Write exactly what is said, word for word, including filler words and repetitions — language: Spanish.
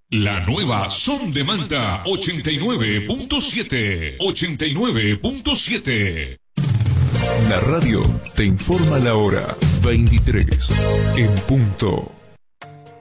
La nueva Son de Manta ochenta y nueve punto siete. ochenta y nueve punto siete. La radio te informa la hora veintitrés en punto.